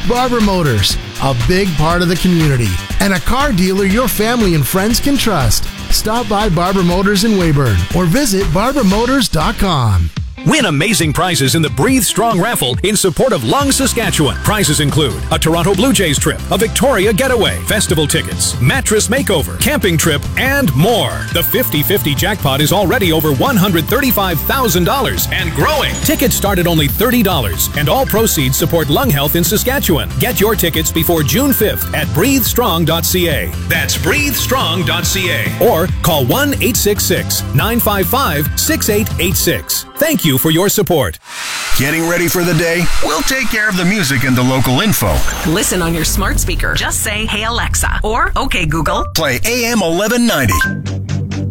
Barber Motors, a big part of the community, and a car dealer your family and friends can trust. Stop by Barber Motors in Weyburn or visit barbermotors.com. Win amazing prizes in the Breathe Strong raffle in support of Lung, Saskatchewan. Prizes include a Toronto Blue Jays trip, a Victoria getaway, festival tickets, mattress makeover, camping trip, and more. The 50-50 jackpot is already over $135,000 and growing. Tickets start at only $30, and all proceeds support lung health in Saskatchewan. Get your tickets before June 5th at breathestrong.ca. That's breathestrong.ca. Or call 1-866-955-6886. Thank you for your support. Getting ready for the day? We'll take care of the music and the local info. Listen on your smart speaker. Just say, "Hey Alexa," or "Okay Google." Play AM 1190.